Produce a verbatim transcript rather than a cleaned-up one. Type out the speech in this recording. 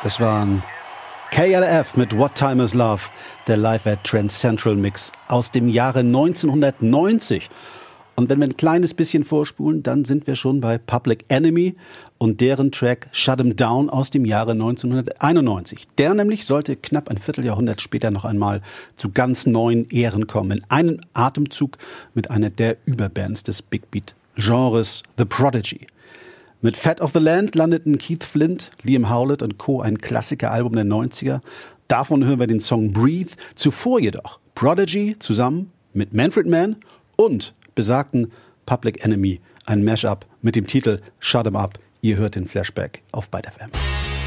Das waren K L F mit What Time Is Love, der Live at Trance Central Mix aus dem Jahre neunzehnhundertneunzig. Und wenn wir ein kleines bisschen vorspulen, dann sind wir schon bei Public Enemy und deren Track Shut 'Em Down aus dem Jahre neunzehnhunderteinundneunzig. Der nämlich sollte knapp ein Vierteljahrhundert später noch einmal zu ganz neuen Ehren kommen. In einem Atemzug mit einer der Überbands des Big Beat-Genres, The Prodigy. Mit Fat of the Land landeten Keith Flint, Liam Howlett und Co. ein Klassikeralbum der neunziger. Davon hören wir den Song Breathe. Zuvor jedoch Prodigy zusammen mit Manfred Mann und besagten Public Enemy, ein Mashup mit dem Titel Shut 'Em Up. Ihr hört den Flashback auf Byte F M.